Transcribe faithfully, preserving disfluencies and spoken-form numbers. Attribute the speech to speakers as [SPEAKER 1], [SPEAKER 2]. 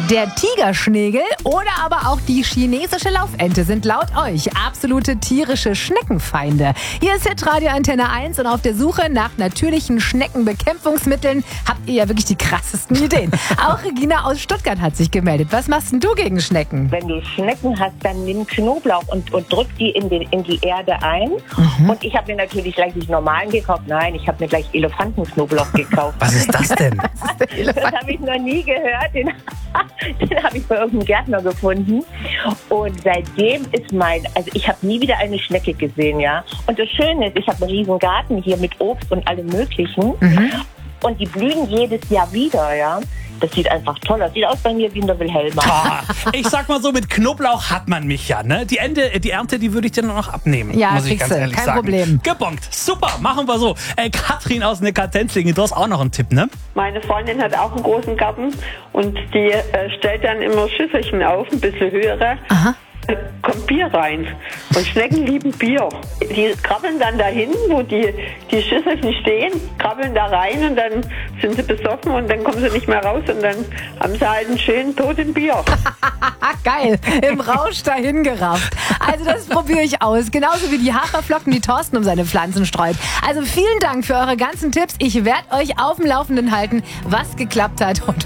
[SPEAKER 1] Der Tigerschnegel oder aber auch die chinesische Laufente sind laut euch absolute tierische Schneckenfeinde. Hier ist Hitradio Antenne eins und auf der Suche nach natürlichen Schneckenbekämpfungsmitteln habt ihr ja wirklich die krassesten Ideen. Auch Regina aus Stuttgart hat sich gemeldet. Was machst denn du gegen Schnecken?
[SPEAKER 2] Wenn du Schnecken hast, dann nimm Knoblauch und, und drück die in, den, in die Erde ein. Mhm. Und ich habe mir natürlich gleich nicht normalen gekauft. Nein, ich habe mir gleich Elefantenknoblauch gekauft.
[SPEAKER 3] Was ist das denn?
[SPEAKER 2] Das, das habe ich noch nie gehört. Den, den habe ich bei irgendeinem Gärtner gefunden. Und seitdem ist mein, also ich habe nie wieder eine Schnecke gesehen, ja. Und das Schöne ist, ich habe einen riesen Garten hier mit Obst und allem Möglichen. Mhm. Und die blühen jedes Jahr wieder, ja. Das sieht einfach toll aus. Sieht aus bei mir wie in der Wilhelma.
[SPEAKER 3] Oh, ich sag mal so, mit Knoblauch hat man mich ja, ne? Die, Ende, die Ernte, die würde ich dir nur noch abnehmen,
[SPEAKER 1] ja,
[SPEAKER 3] muss ich ganz ehrlich
[SPEAKER 1] kein
[SPEAKER 3] sagen.
[SPEAKER 1] Problem.
[SPEAKER 3] Gebongt. Super, machen wir so. Äh, Katrin aus Neckartenzlingen, du hast auch noch einen Tipp, ne?
[SPEAKER 4] Meine Freundin hat auch einen großen Garten und die äh, stellt dann immer Schüsselchen auf, ein bisschen höhere.
[SPEAKER 1] Aha.
[SPEAKER 4] Da kommt Bier rein. Und Schnecken lieben Bier. Die krabbeln dann dahin, wo die, die Schüsselchen stehen, krabbeln da rein und dann sind sie besoffen und dann kommen sie nicht mehr raus und dann haben sie halt einen schönen toten Bier.
[SPEAKER 1] Geil, im Rausch dahin gerafft. Also das probiere ich aus. Genauso wie die Haferflocken, die Thorsten um seine Pflanzen streut. Also vielen Dank für eure ganzen Tipps. Ich werde euch auf dem Laufenden halten, was geklappt hat und